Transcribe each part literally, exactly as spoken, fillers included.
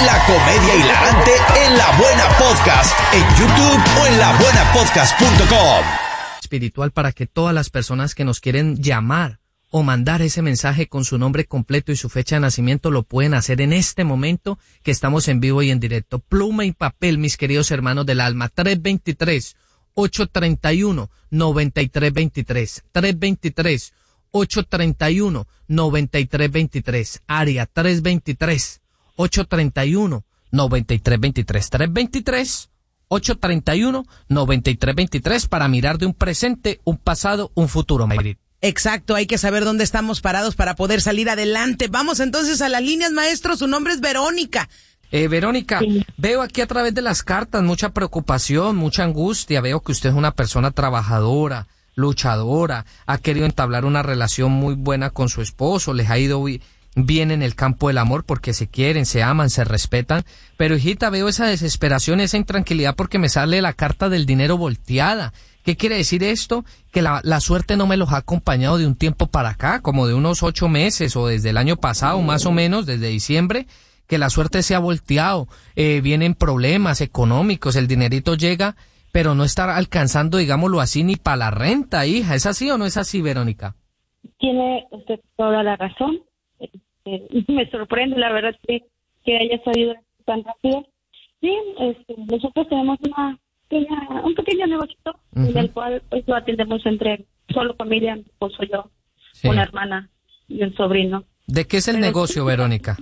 La comedia hilarante en La Buena Podcast, en YouTube o en la buena podcast punto com. Espiritual para que todas las personas que nos quieren llamar o mandar ese mensaje con su nombre completo y su fecha de nacimiento lo pueden hacer en este momento que estamos en vivo y en directo. Pluma y papel, mis queridos hermanos del alma. tres dos tres, ocho tres uno, nueve tres dos tres. tres dos tres, ocho tres uno, nueve tres dos tres. Área tres dos tres, ocho tres uno, nueve tres dos tres. tres dos tres, ocho tres uno, nueve tres dos tres para mirar de un presente, un pasado, un futuro, Mayrid. Exacto, hay que saber dónde estamos parados para poder salir adelante. Vamos entonces a las líneas, maestro. Su nombre es Verónica. Eh, Verónica, Sí. Veo aquí a través de las cartas mucha preocupación, mucha angustia. Veo que usted es una persona trabajadora, luchadora, ha querido entablar una relación muy buena con su esposo, les ha ido bi- bien en el campo del amor porque se quieren, se aman, se respetan. Pero, hijita, veo esa desesperación, esa intranquilidad porque me sale la carta del dinero volteada. ¿Qué quiere decir esto? Que la, la suerte no me los ha acompañado de un tiempo para acá, como de unos ocho meses o desde el año pasado, más o menos, desde diciembre, que la suerte se ha volteado. Eh, vienen problemas económicos, el dinerito llega, pero no está alcanzando, digámoslo así, ni para la renta, hija. ¿Es así o no es así, Verónica? Tiene usted toda la razón. Este, me sorprende, la verdad, que, que haya salido tan rápido. Sí, este, nosotros tenemos una pequeña, un pequeño negocio Ujú. en el cual pues, lo atendemos entre solo familia, mi esposo, yo, Sí. una hermana y un sobrino. ¿De qué es el Pero negocio, sí. Verónica?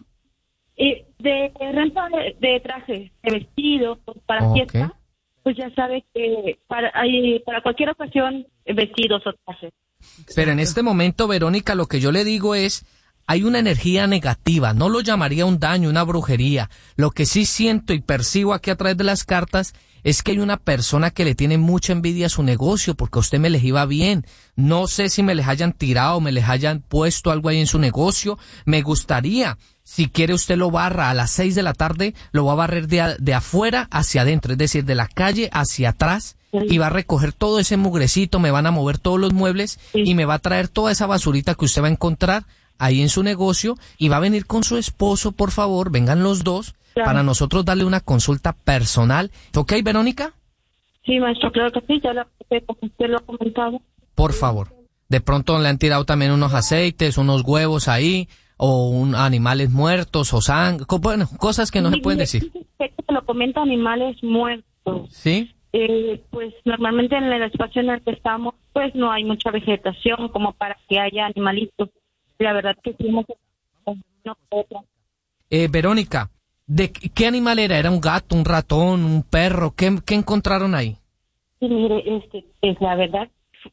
Y de renta de, de trajes, de vestidos pues, para Ok. fiesta, pues ya sabe que para, hay, para cualquier ocasión, vestidos o trajes. Pero en este momento, Verónica, lo que yo le digo es, hay una energía negativa, no lo llamaría un daño, una brujería. Lo que sí siento y percibo aquí a través de las cartas es que hay una persona que le tiene mucha envidia a su negocio porque a usted me les iba bien. No sé si me les hayan tirado, me les hayan puesto algo ahí en su negocio. Me gustaría, si quiere usted lo barra a las seis de la tarde, lo va a barrer de, a- de afuera hacia adentro, es decir, de la calle hacia atrás. Y va a recoger todo ese mugrecito, me van a mover todos los muebles Sí. y me va a traer toda esa basurita que usted va a encontrar ahí en su negocio y va a venir con su esposo, por favor, vengan los dos Claro. para nosotros darle una consulta personal. ¿Ok, Verónica? Sí, maestro, claro que sí, ya lo, como usted lo ha comentado. Por favor. De pronto le han tirado también unos aceites, unos huevos ahí, o un, animales muertos, o sangre, co- bueno, cosas que no se Sí, pueden mire, decir. usted que lo comenta animales muertos. ¿Sí? Eh, pues normalmente en el espacio en el que estamos, pues no hay mucha vegetación como para que haya animalitos. La verdad que sí hemos... No, otra. Eh, Verónica, ¿de qué qué animal era? ¿Era un gato, un ratón, un perro? ¿Qué, qué encontraron ahí? Sí, mire, este, pues la verdad,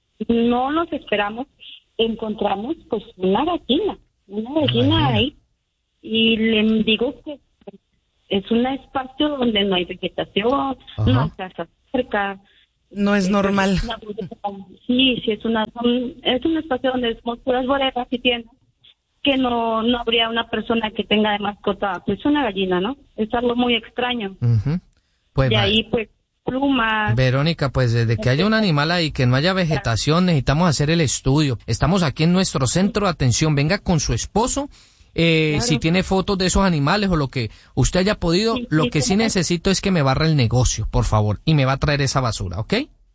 no nos esperamos, encontramos pues una gallina, una gallina gallina. ahí, y le digo que es un espacio donde no hay vegetación, Ajá. no hay casa cerca. No es Eh, normal. es una bodega. Sí, sí, es una son- es un espacio donde somos puras bodegas y tiendas, que no, no habría una persona que tenga de mascota pues una gallina, ¿no? Es algo muy extraño. Ujú. Pues, De ma- ahí pues plumas. Verónica, pues desde que haya un animal ahí, que no haya vegetación, necesitamos hacer el estudio. Estamos aquí en nuestro centro de atención. Venga con su esposo. Eh, Claro. Si tiene fotos de esos animales o lo que usted haya podido, Sí, lo sí, que sí claro. necesito es que me barra el negocio, por favor, y me va a traer esa basura, ¿ok?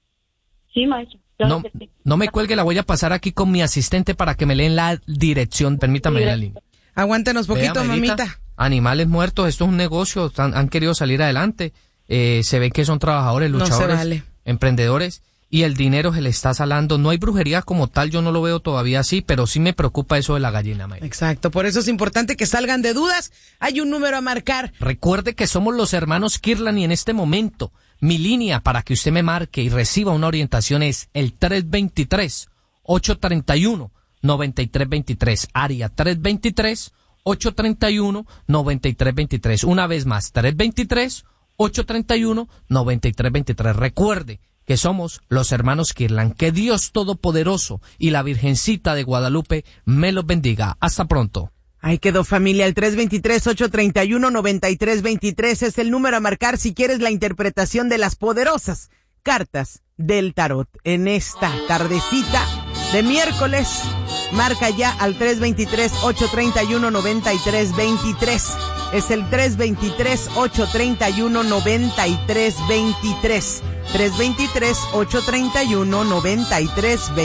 Sí, maestro. claro No, que sí. no me cuelgue, la voy a pasar aquí con mi asistente para que me leen la dirección. Permítame en la línea. Aguántanos poquito, Vea, Mayrita, mamita. Animales muertos, esto es un negocio, han, han querido salir adelante. Eh, se ve que son trabajadores, No se luchadores, vale. emprendedores, y el dinero se le está salando. No hay brujería como tal, yo no lo veo todavía así, pero sí me preocupa eso de la gallina, Mayra. Exacto, por eso es importante que salgan de dudas. Hay un número a marcar. Recuerde que somos los hermanos Kirlan y en este momento mi línea para que usted me marque y reciba una orientación es el tres dos tres, ocho tres uno, nueve tres dos tres, área tres dos tres, ocho tres uno, nueve tres dos tres. Una vez más, tres dos tres, ocho tres uno, nueve tres dos tres. Recuerde que somos los hermanos Kirlan. Que Dios Todopoderoso y la Virgencita de Guadalupe me los bendiga. Hasta pronto. Ahí quedó, familia. El tres dos tres, ocho tres uno, nueve tres dos tres es el número a marcar si quieres la interpretación de las poderosas cartas del tarot en esta tardecita de miércoles Marca ya al tres veintitrés, ocho treinta y uno, noventa y tres veintitrés. Es el tres veintitrés, ocho treinta y uno, noventa y tres veintitrés. tres veintitrés, ocho treinta y uno, noventa y tres veintitrés.